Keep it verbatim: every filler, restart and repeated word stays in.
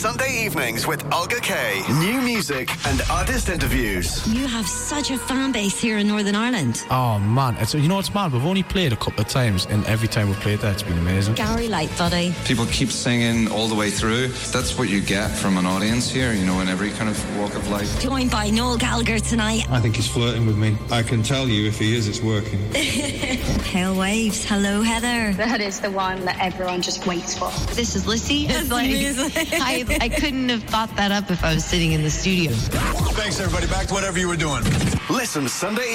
Sunday evenings with Olga Kay. New music and artist interviews. You have such a fan base here in Northern Ireland. Oh man, it's, you know what's mad? We've only played a couple of times, and every time we've played that, it's been amazing. Gary Lightbody. People keep singing all the way through. That's what you get from an audience here, you know, in every kind of walk of life. Joined by Noel Gallagher tonight. I think he's flirting with me. I can tell you if he is, it's working. Pale Waves. Hello, Heather. That is the one that everyone just waits for. This is Lissy. It's like, I, I couldn't have thought that up if I was sitting in the studio. Thanks, everybody. Back to whatever you were doing. Listen Sunday